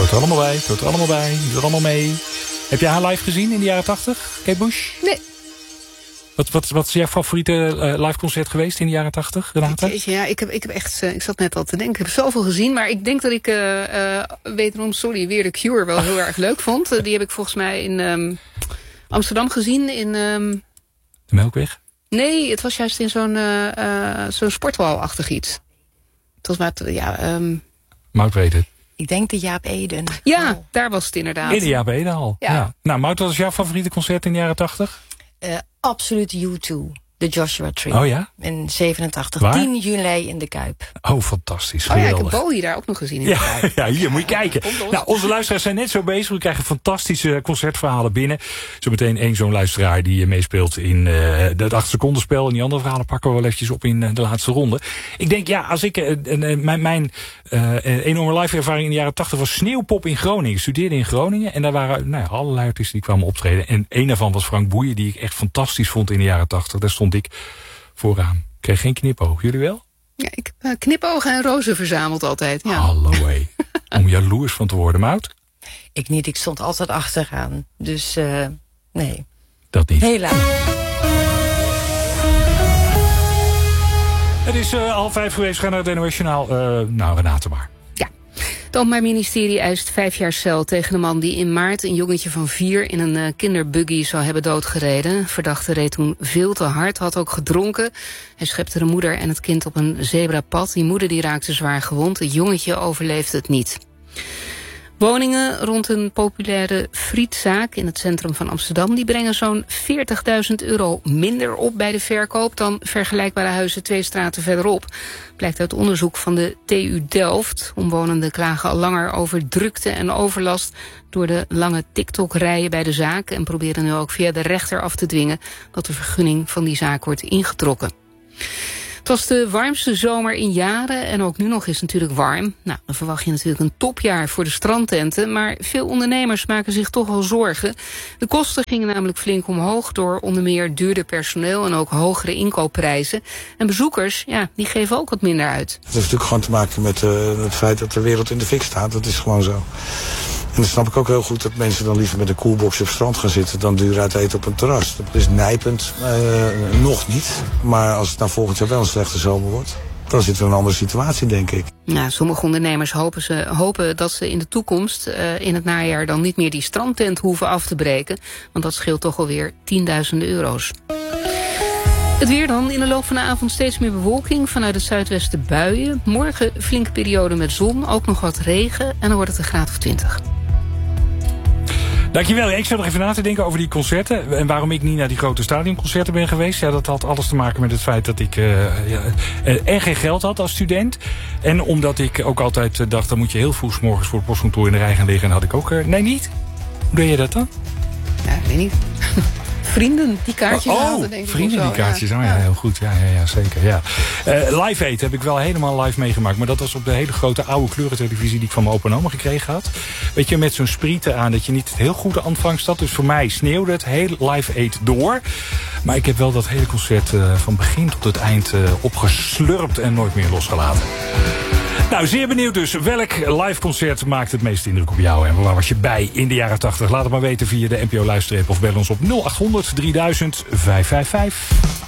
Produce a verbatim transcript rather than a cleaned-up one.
hoort er allemaal bij, het hoort er allemaal bij, het doet er allemaal mee. Heb jij haar live gezien in de jaren tachtig, Kate Bush? Nee. Wat, wat, wat is jouw favoriete uh, live concert geweest in de jaren tachtig, Renate? Jeetje, ja, ik heb, ik heb echt, uh, ik zat net al te denken, ik heb zoveel gezien, maar ik denk dat ik, uh, uh, wederom, sorry, weer The Cure wel heel erg leuk vond. Uh, die heb ik volgens mij in um, Amsterdam gezien, in... Um... De Melkweg? Nee, het was juist in zo'n uh, uh, zo'n sporthal-achtig iets. Het was maar, ja... Um... Mout weet het. Ik denk de Jaap Eden. Ja, oh. daar was het inderdaad. In de Jaap Edenhal. Ja. ja. Nou, Mout, wat is jouw favoriete concert in de jaren tachtig? Uh, absoluut U twee. De Joshua Tree. Oh ja? In zevenentachtig. Waar? tien juli in de Kuip. Oh, fantastisch. Oh ja, geweldig. ik heb Bowie daar ook nog gezien in de ja, Kuip. ja, hier moet je kijken. Nou, onze luisteraars zijn net zo bezig. We krijgen fantastische concertverhalen binnen. Zometeen één zo'n luisteraar die meespeelt in uh, het acht seconden spel. En die andere verhalen pakken we wel eventjes op in uh, de laatste ronde. Ik denk, ja, als ik uh, uh, mijn, mijn uh, enorme live ervaring in de jaren tachtig was Sneeuwpop in Groningen. Ik studeerde in Groningen en daar waren nou ja, allerlei artiesten die kwamen optreden. En één daarvan was Frank Boeien, die ik echt fantastisch vond in de jaren tachtig. Daar stond ik vooraan. Ik kreeg geen knipoog. Jullie wel? Ja, ik heb uh, knipogen en rozen verzameld altijd. Ja. Hallo hé. Om jaloers van te worden, Mout? Ik niet, ik stond altijd achteraan. Dus uh, nee. Dat niet. Helaas. Het is uh, half vijf geweest. Ga naar het N O S Journaal. Uh, nou, Renate maar. Het Openbaar Ministerie eist vijf jaar cel tegen de man die in maart een jongetje van vier in een uh, kinderbuggy zou hebben doodgereden. Verdachte reed toen veel te hard, had ook gedronken. Hij schepte de moeder en het kind op een zebrapad. Die moeder die raakte zwaar gewond. Het jongetje overleefde het niet. Woningen rond een populaire frietzaak in het centrum van Amsterdam, die brengen zo'n veertigduizend euro minder op bij de verkoop dan vergelijkbare huizen twee straten verderop. Blijkt uit onderzoek van de T U Delft. Omwonenden klagen al langer over drukte en overlast door de lange TikTok-rijen bij de zaak en proberen nu ook via de rechter af te dwingen dat de vergunning van die zaak wordt ingetrokken. Het was de warmste zomer in jaren en ook nu nog is het natuurlijk warm. Nou, dan verwacht je natuurlijk een topjaar voor de strandtenten, maar veel ondernemers maken zich toch wel zorgen. De kosten gingen namelijk flink omhoog door onder meer duurder personeel en ook hogere inkoopprijzen. En bezoekers, ja, die geven ook wat minder uit. Het heeft natuurlijk gewoon te maken met uh, het feit dat de wereld in de fik staat. Dat is gewoon zo. En dan snap ik ook heel goed dat mensen dan liever met een koelbox op het strand gaan zitten dan duur uit eten op een terras. Dat is nijpend, uh, nog niet. Maar als het nou volgend jaar wel een slechte zomer wordt, dan zitten we in een andere situatie, denk ik. Nou, sommige ondernemers hopen, ze, hopen dat ze in de toekomst, uh, in het najaar, dan niet meer die strandtent hoeven af te breken. Want dat scheelt toch alweer tienduizenden euro's. Het weer dan. In de loop van de avond steeds meer bewolking. Vanuit het zuidwesten buien. Morgen flinke periode met zon. Ook nog wat regen. En dan wordt het een graad of twintig. Dankjewel. Ik zat nog even na te denken over die concerten. En waarom ik niet naar die grote stadionconcerten ben geweest. Ja, dat had alles te maken met het feit dat ik uh, ja, er geen geld had als student. En omdat ik ook altijd dacht, dan moet je heel vroeg 's morgens voor het postkantoor in de rij gaan liggen. En had ik ook... Uh, nee, niet? Hoe deed je dat dan? Ja, ik weet niet. Vrienden die kaartjes oh, hadden, denk ik. Vrienden die kaartjes, ja. Oh ja, heel goed. Ja, ja, ja zeker. Ja. Uh, live eten heb ik wel helemaal live meegemaakt. Maar dat was op de hele grote oude kleurentelevisie die ik van mijn opa en oma gekregen had. Weet je, met zo'n sprieten aan dat je niet het heel goede ontvangst had. Dus voor mij sneeuwde het heel live eet door. Maar ik heb wel dat hele concert uh, van begin tot het eind uh, opgeslurpt en nooit meer losgelaten. Nou, zeer benieuwd dus. Welk live concert maakt het meeste indruk op jou? En waar was je bij in de jaren tachtig? Laat het maar weten via de N P O Luisterapp of bel ons op nul acht honderd drieduizend vijfhonderdvijfenvijftig.